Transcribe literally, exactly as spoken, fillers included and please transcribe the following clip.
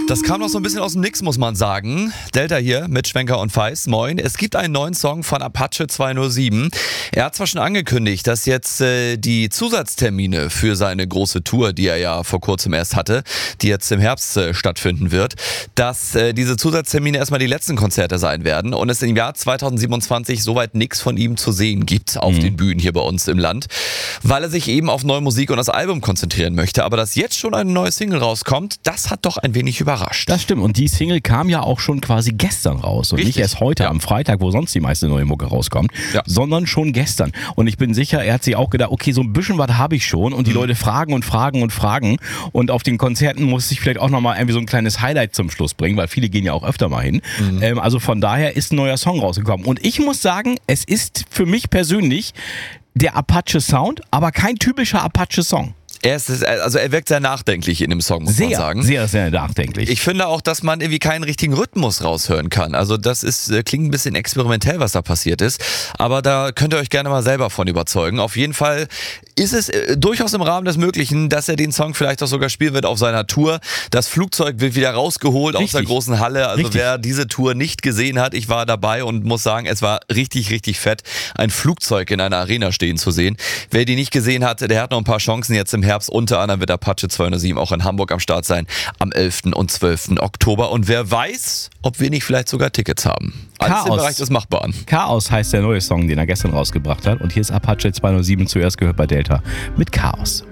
Das kam noch so ein bisschen aus dem Nix, muss man sagen. Delta hier mit Schwenker und Feist. Moin. Es gibt einen neuen Song von Apache zweihundertsieben. Er hat zwar schon angekündigt, dass jetzt äh, die Zusatztermine für seine große Tour, die er ja vor kurzem erst hatte, die jetzt im Herbst äh, stattfinden wird, dass äh, diese Zusatztermine erstmal die letzten Konzerte sein werden und es im Jahr zweitausendsiebenundzwanzig soweit nichts von ihm zu sehen gibt auf mhm. den Bühnen hier bei uns im Land, weil er sich eben auf neue Musik und das Album konzentrieren möchte. Aber dass jetzt schon eine neue Single rauskommt, das hat doch ein wenig überrascht. Das stimmt, und die Single kam ja auch schon quasi gestern raus und Richtig. nicht erst heute ja. am Freitag, wo sonst die meiste neue Mucke rauskommt, ja. sondern schon gestern. Und ich bin sicher, er hat sich auch gedacht, okay, so ein bisschen was habe ich schon und die mhm. Leute fragen und fragen und fragen und auf den Konzerten muss ich vielleicht auch nochmal irgendwie so ein kleines Highlight zum Schluss bringen, weil viele gehen ja auch öfter mal hin. Mhm. Ähm, also von daher ist ein neuer Song rausgekommen und ich muss sagen, es ist für mich persönlich der Apache-Sound, aber kein typischer Apache-Song. Er ist, also er wirkt sehr nachdenklich in dem Song, muss sehr, man sagen. Sehr, sehr nachdenklich. Ich finde auch, dass man irgendwie keinen richtigen Rhythmus raushören kann. Also das ist, klingt ein bisschen experimentell, was da passiert ist. Aber da könnt ihr euch gerne mal selber von überzeugen. Auf jeden Fall ist es durchaus im Rahmen des Möglichen, dass er den Song vielleicht auch sogar spielen wird auf seiner Tour. Das Flugzeug wird wieder rausgeholt richtig. aus der großen Halle. Also richtig. Wer diese Tour nicht gesehen hat, ich war dabei und muss sagen, es war richtig, richtig fett, ein Flugzeug in einer Arena stehen zu sehen. Wer die nicht gesehen hat, der hat noch ein paar Chancen jetzt im Herbst. Unter anderem wird Apache zweihundertsieben auch in Hamburg am Start sein am elften und zwölften Oktober. Und wer weiß, ob wir nicht vielleicht sogar Tickets haben. Alles Chaos. im Bereich des Machbaren. Chaos heißt der neue Song, den er gestern rausgebracht hat. Und hier ist Apache zweihundertsieben, zuerst gehört bei Delta mit Chaos.